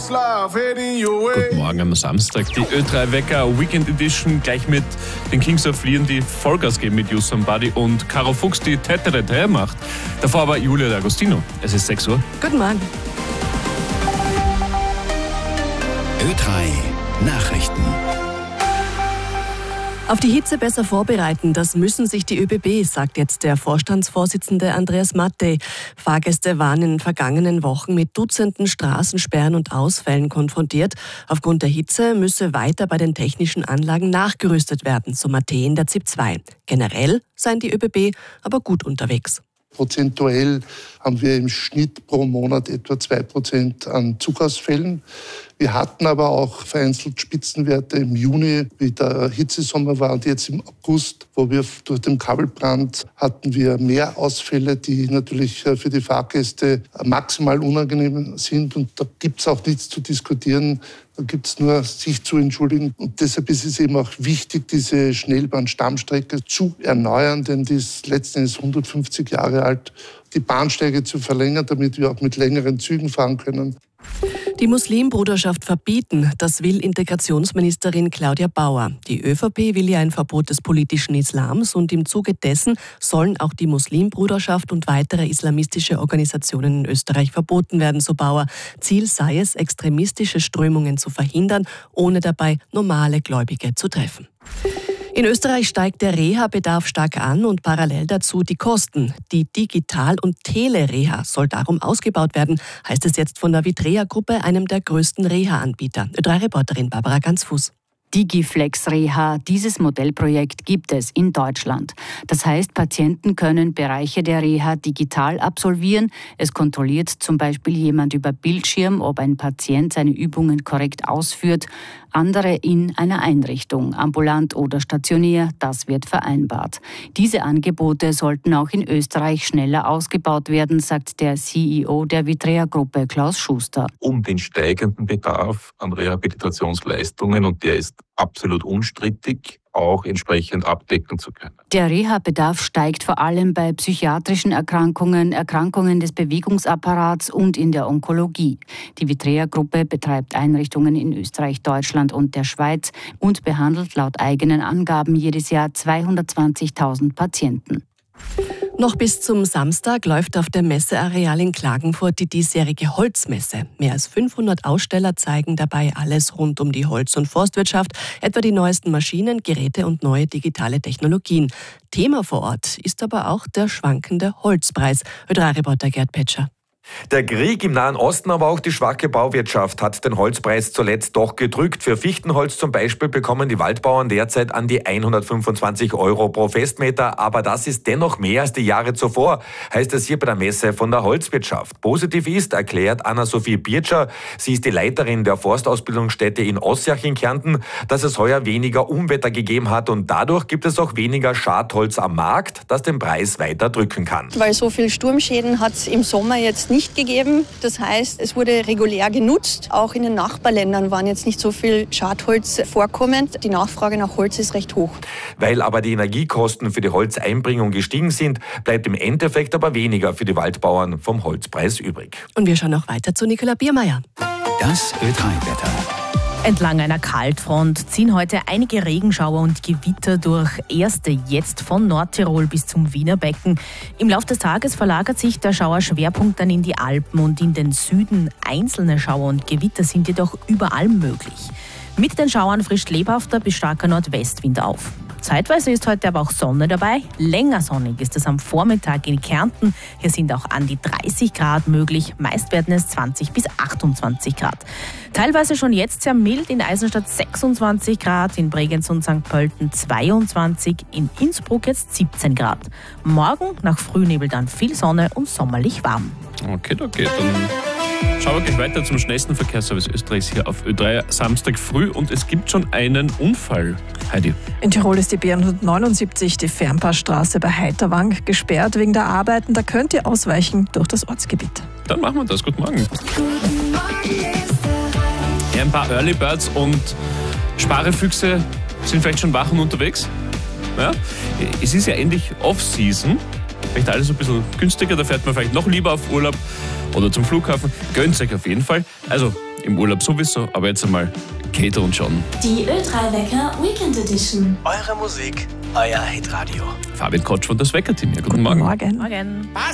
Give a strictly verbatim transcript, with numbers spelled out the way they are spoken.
Guten Morgen am Samstag. Die Ö drei Wecker Weekend Edition gleich mit den Kings of Leon, die Vollgas geben mit You Somebody, und Caro Fuchs, die Tetere drei macht. Davor aber Julia D'Agostino. Es ist sechs Uhr. Guten Morgen. Ö drei Nachrichten. Auf die Hitze besser vorbereiten, das müssen sich die ÖBB, sagt jetzt der Vorstandsvorsitzende Andreas Mattei. Fahrgäste waren in den vergangenen Wochen mit Dutzenden Straßensperren und Ausfällen konfrontiert. Aufgrund der Hitze müsse weiter bei den technischen Anlagen nachgerüstet werden, so Mattei in der Z I P zwei. Generell seien die ÖBB aber gut unterwegs. Prozentuell haben wir im Schnitt pro Monat etwa zwei Prozent an Zugausfällen. Wir hatten aber auch vereinzelt Spitzenwerte im Juni, wie der Hitzesommer war, und jetzt im August, wo wir durch den Kabelbrand hatten wir mehr Ausfälle, die natürlich für die Fahrgäste maximal unangenehm sind. Und da gibt es auch nichts zu diskutieren. Da gibt es nur, sich zu entschuldigen. Und deshalb ist es eben auch wichtig, diese Schnellbahn-Stammstrecke zu erneuern, denn die ist letzten Endes hundertfünfzig Jahre alt. Die Bahnsteige zu verlängern, damit wir auch mit längeren Zügen fahren können. Die Muslimbruderschaft verbieten, das will Integrationsministerin Claudia Bauer. Die ÖVP will ja ein Verbot des politischen Islams und im Zuge dessen sollen auch die Muslimbruderschaft und weitere islamistische Organisationen in Österreich verboten werden, so Bauer. Ziel sei es, extremistische Strömungen zu verhindern, ohne dabei normale Gläubige zu treffen. In Österreich steigt der Reha-Bedarf stark an und parallel dazu die Kosten. Die Digital- und Tele-Reha soll darum ausgebaut werden, heißt es jetzt von der Vitrea-Gruppe, einem der größten Reha-Anbieter. Ö drei Reporterin Barbara Ganzfuß. Digiflex Reha, dieses Modellprojekt gibt es in Deutschland. Das heißt, Patienten können Bereiche der Reha digital absolvieren. Es kontrolliert zum Beispiel jemand über Bildschirm, ob ein Patient seine Übungen korrekt ausführt. Andere in einer Einrichtung, ambulant oder stationär, das wird vereinbart. Diese Angebote sollten auch in Österreich schneller ausgebaut werden, sagt der C E O der Vitrea-Gruppe, Klaus Schuster. Um den steigenden Bedarf an Rehabilitationsleistungen, und der ist absolut unstrittig, auch entsprechend abdecken zu können. Der Reha-Bedarf steigt vor allem bei psychiatrischen Erkrankungen, Erkrankungen des Bewegungsapparats und in der Onkologie. Die Vitrea-Gruppe betreibt Einrichtungen in Österreich, Deutschland und der Schweiz und behandelt laut eigenen Angaben jedes Jahr zweihundertzwanzigtausend Patienten. Noch bis zum Samstag läuft auf dem Messeareal in Klagenfurt die diesjährige Holzmesse. Mehr als fünfhundert Aussteller zeigen dabei alles rund um die Holz- und Forstwirtschaft, etwa die neuesten Maschinen, Geräte und neue digitale Technologien. Thema vor Ort ist aber auch der schwankende Holzpreis. Ö drei Reporter Gerd Petscher. Der Krieg im Nahen Osten, aber auch die schwache Bauwirtschaft hat den Holzpreis zuletzt doch gedrückt. Für Fichtenholz zum Beispiel bekommen die Waldbauern derzeit an die hundertfünfundzwanzig Euro pro Festmeter. Aber das ist dennoch mehr als die Jahre zuvor, heißt es hier bei der Messe von der Holzwirtschaft. Positiv ist, erklärt Anna-Sophie Birtscher, sie ist die Leiterin der Forstausbildungsstätte in Ossiach in Kärnten, dass es heuer weniger Unwetter gegeben hat und dadurch gibt es auch weniger Schadholz am Markt, das den Preis weiter drücken kann. Weil so viel Sturmschäden hat es im Sommer jetzt nicht gegeben. Das heißt, es wurde regulär genutzt. Auch in den Nachbarländern waren jetzt nicht so viel Schadholz vorkommend. Die Nachfrage nach Holz ist recht hoch. Weil aber die Energiekosten für die Holzeinbringung gestiegen sind, bleibt im Endeffekt aber weniger für die Waldbauern vom Holzpreis übrig. Und wir schauen noch weiter zu Nicola Biermeier. Das Ö drei Wetter. Entlang einer Kaltfront ziehen heute einige Regenschauer und Gewitter durch. Erste jetzt von Nordtirol bis zum Wiener Becken. Im Laufe des Tages verlagert sich der Schauerschwerpunkt dann in die Alpen und in den Süden. Einzelne Schauer und Gewitter sind jedoch überall möglich. Mit den Schauern frischt lebhafter bis starker Nordwestwind auf. Zeitweise ist heute aber auch Sonne dabei. Länger sonnig ist es am Vormittag in Kärnten. Hier sind auch an die dreißig Grad möglich. Meist werden es zwanzig bis achtundzwanzig Grad. Teilweise schon jetzt sehr mild, in Eisenstadt sechsundzwanzig Grad, in Bregenz und Sankt Pölten zweiundzwanzig, in Innsbruck jetzt siebzehn Grad. Morgen nach Frühnebel dann viel Sonne und sommerlich warm. Okay, okay, dann schauen wir gleich weiter zum schnellsten Verkehrsservice Österreichs hier auf Ö drei Samstag früh und es gibt schon einen Unfall. Heidi. In Tirol ist die B hundertneunundsiebzig, die Fernpassstraße bei Heiterwang, gesperrt wegen der Arbeiten. Da könnt ihr ausweichen durch das Ortsgebiet. Dann machen wir das. Guten Morgen. Ja, ein paar Early Birds und Sparefüchse sind vielleicht schon wach und unterwegs. Ja? Es ist ja endlich Off-Season. Vielleicht alles ein bisschen günstiger, da fährt man vielleicht noch lieber auf Urlaub. oder zum Flughafen. Gönnt euch auf jeden Fall. Also im Urlaub sowieso, aber jetzt einmal Käthe und John. Die Ö drei Wecker Weekend Edition. Eure Musik, euer Hitradio. Fabian Kotsch von das Weckerteam. Ja, guten, Guten Morgen. Morgen. Morgen.